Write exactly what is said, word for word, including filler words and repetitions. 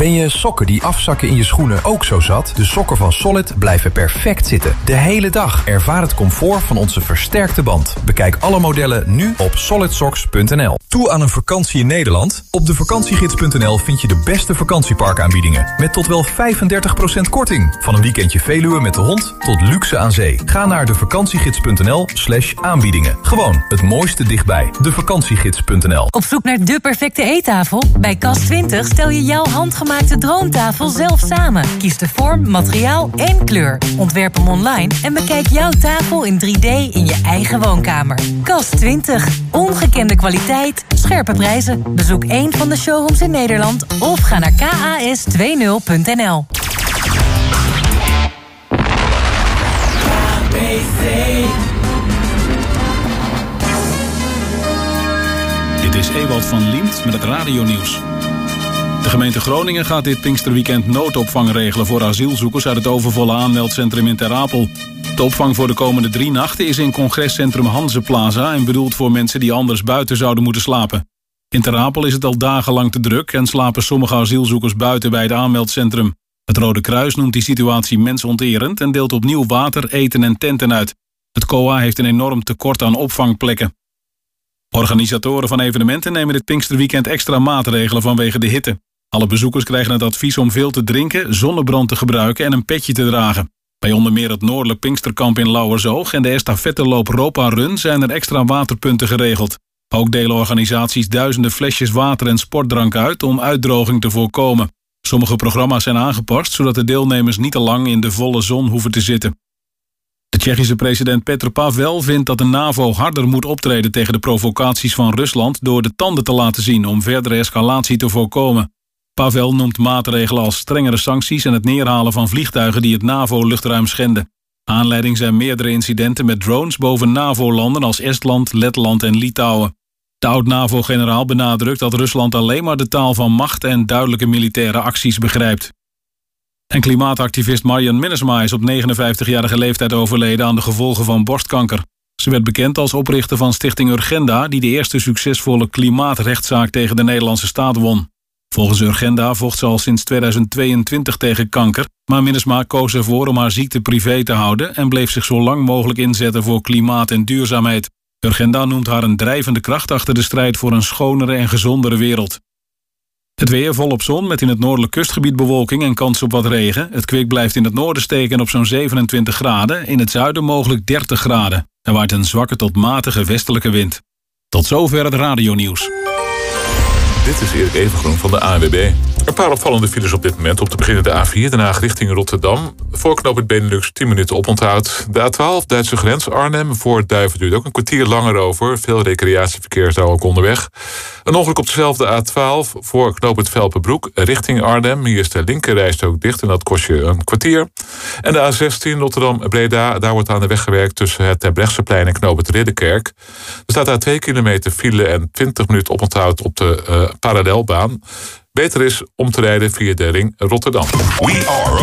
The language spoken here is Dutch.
Ben je sokken die afzakken in je schoenen ook zo zat? De sokken van Solid blijven perfect zitten. De hele dag. Ervaar het comfort van onze versterkte band. Bekijk alle modellen nu op solid socks punt n l. Toe aan een vakantie in Nederland? Op de vakantiegids punt n l vind je de beste vakantieparkaanbiedingen. Met tot wel vijfendertig procent korting. Van een weekendje Veluwe met de hond tot luxe aan zee. Ga naar de vakantiegids punt n l slash aanbiedingen. Gewoon het mooiste dichtbij. de vakantiegids punt n l. Op zoek naar de perfecte eettafel? Bij Kast twintig stel je jouw handgemaakte droomtafel zelf samen. Kies de vorm, materiaal en kleur. Ontwerp hem online en bekijk jouw tafel in drie D in je eigen woonkamer. Kast twintig. Ongekende kwaliteit, scherpe prijzen. Bezoek één van de showrooms in Nederland of ga naar k a s twintig punt n l. Dit is Ewald van Liemt met het radionieuws. De gemeente Groningen gaat dit Pinksterweekend noodopvang regelen voor asielzoekers uit het overvolle aanmeldcentrum in Ter Apel. De opvang voor de komende drie nachten is in congrescentrum Hanzeplaza en bedoeld voor mensen die anders buiten zouden moeten slapen. In Ter Apel is het al dagenlang te druk en slapen sommige asielzoekers buiten bij het aanmeldcentrum. Het Rode Kruis noemt die situatie mensonterend en deelt opnieuw water, eten en tenten uit. Het C O A heeft een enorm tekort aan opvangplekken. Organisatoren van evenementen nemen dit Pinksterweekend extra maatregelen vanwege de hitte. Alle bezoekers krijgen het advies om veel te drinken, zonnebrand te gebruiken en een petje te dragen. Bij onder meer het Noordelijk Pinksterkamp in Lauwersoog en de estafetteloop Ropa Run zijn er extra waterpunten geregeld. Ook delen organisaties duizenden flesjes water en sportdrank uit om uitdroging te voorkomen. Sommige programma's zijn aangepast zodat de deelnemers niet te lang in de volle zon hoeven te zitten. De Tsjechische president Petr Pavel vindt dat de NAVO harder moet optreden tegen de provocaties van Rusland door de tanden te laten zien om verdere escalatie te voorkomen. Pavel noemt maatregelen als strengere sancties en het neerhalen van vliegtuigen die het NAVO-luchtruim schenden. Aanleiding zijn meerdere incidenten met drones boven NAVO-landen als Estland, Letland en Litouwen. De oud-NAVO-generaal benadrukt dat Rusland alleen maar de taal van macht en duidelijke militaire acties begrijpt. En klimaatactivist Marian Minnesma is op negenenvijftigjarige leeftijd overleden aan de gevolgen van borstkanker. Ze werd bekend als oprichter van Stichting Urgenda, die de eerste succesvolle klimaatrechtszaak tegen de Nederlandse staat won. Volgens Urgenda vocht ze al sinds tweeduizend tweeëntwintig tegen kanker, maar Minnesma koos ervoor om haar ziekte privé te houden en bleef zich zo lang mogelijk inzetten voor klimaat en duurzaamheid. Urgenda noemt haar een drijvende kracht achter de strijd voor een schonere en gezondere wereld. Het weer volop zon met in het noordelijk kustgebied bewolking en kans op wat regen. Het kwik blijft in het noorden steken op zo'n zevenentwintig graden. In het zuiden mogelijk dertig graden. Er waait een zwakke tot matige westelijke wind. Tot zover het radionieuws. Dit is Erik Evengroen van de A N W B. Een paar opvallende files op dit moment. Op te beginnen de A vier, Den Haag richting Rotterdam. Voor knooppunt Benelux tien minuten oponthoud. De A twaalf, Duitse grens, Arnhem. Voor Duiven duurt ook een kwartier langer over. Veel recreatieverkeer is daar ook onderweg. Een ongeluk op dezelfde A twaalf voor knooppunt Velpenbroek richting Arnhem. Hier is de linkerrijstrook dicht en dat kost je een kwartier. En de A zestien, Rotterdam-Breda. Daar wordt aan de weg gewerkt tussen het Terbrechtseplein en knooppunt Ridderkerk. Er staat daar twee kilometer file en twintig minuten oponthoud op de uh, parallelbaan. Beter is om te rijden via de ring Rotterdam. We are